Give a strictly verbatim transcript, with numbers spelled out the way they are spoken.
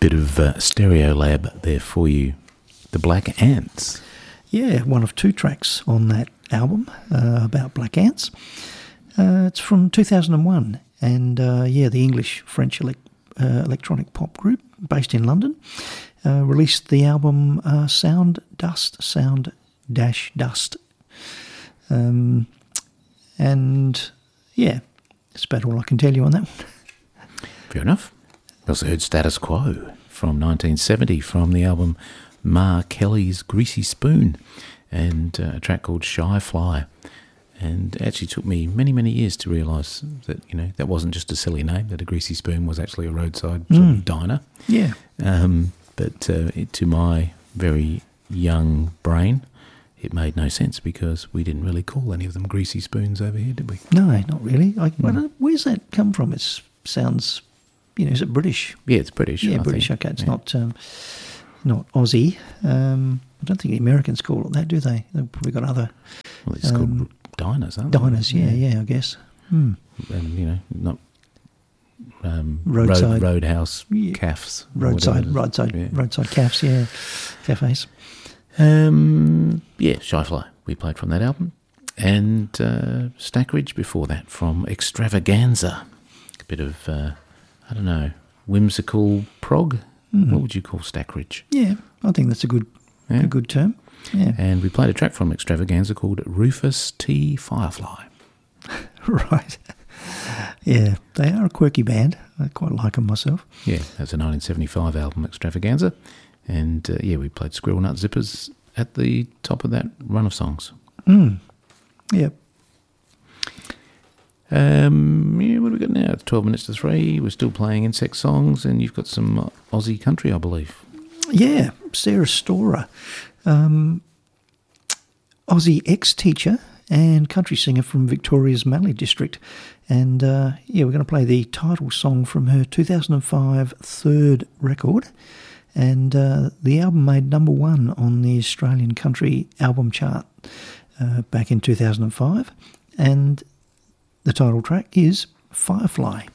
Bit of uh, Stereolab there for you. The Black Ants. Yeah, one of two tracks on that album uh, about black ants. Uh, it's from two thousand one, and uh, yeah, the English-French elec- uh, electronic pop group based in London uh, released the album uh, Sound Dust, Sound Dash Dust. Um, and yeah, that's about all I can tell you on that one. Fair enough. We also heard Status Quo from nineteen seventy from the album Ma Kelly's Greasy Spoon, and uh, a track called Shy Fly. And it actually took me many, many years to realise that, you know, that wasn't just a silly name, that a greasy spoon was actually a roadside sort Mm. of diner. Yeah. Um, but uh, it, to my very young brain, it made no sense because we didn't really call any of them greasy spoons over here, did we? No, not really. I, No. I don't, where's that come from? It sounds, you know, is it British? Yeah, it's British. Yeah, I British. think. Okay, it's Yeah. not um, not Aussie. Um, I don't think the Americans call it that, do they? They've probably got other Well, it's um, called diners, aren't they? diners. Yeah, yeah, I guess. Hmm. And, you know, not um, Roadside- road, roadhouse Yeah. cafes. or whatever Roadside, it is. roadside, Yeah. roadside cafes. Yeah, cafes. Um, yeah, Shy Fly. We played from that album. And uh, Stackridge before that from Extravaganza. A bit of, uh, I don't know, whimsical prog. Mm. What would you call Stackridge? Yeah, I think that's a good, Yeah. a good term. Yeah, And we played a track from Extravaganza called Rufus T. Firefly. right. Yeah, they are a quirky band. I quite like them myself. Yeah, that's a nineteen seventy-five album, Extravaganza. And uh, yeah, we played Squirrel Nut Zippers at the top of that run of songs. Mm. Yeah. Um, yeah, what have we got now? It's twelve minutes to three. We're still playing Insect songs, and you've got some uh, Aussie country, I believe. Yeah, Sarah Storer, um, Aussie ex-teacher and country singer from Victoria's Mallee district. And uh, yeah, we're going to play the title song from her two thousand five third record. And uh, the album made number one on the Australian country album chart uh, back in two thousand five. And the title track is Firefly.